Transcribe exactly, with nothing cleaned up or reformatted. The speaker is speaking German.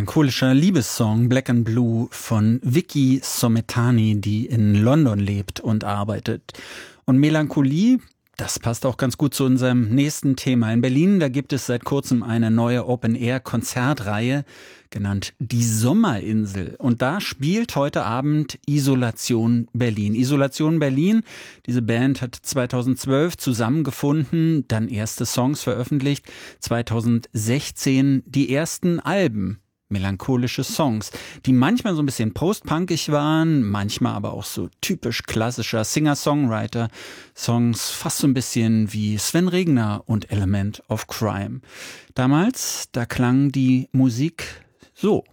Melancholischer Liebessong Black and Blue von Vicky Sometani, die in London lebt und arbeitet. Und Melancholie, das passt auch ganz gut zu unserem nächsten Thema. In Berlin, da gibt es seit kurzem eine neue Open-Air-Konzertreihe, genannt Die Sommerinsel. Und da spielt heute Abend Isolation Berlin. Isolation Berlin, diese Band hat zweitausendzwölf zusammengefunden, dann erste Songs veröffentlicht, zweitausendsechzehn die ersten Alben. Melancholische Songs, die manchmal so ein bisschen postpunkig waren, manchmal aber auch so typisch klassischer Singer-Songwriter-Songs, fast so ein bisschen wie Sven Regner und Element of Crime. Damals, da klang die Musik so.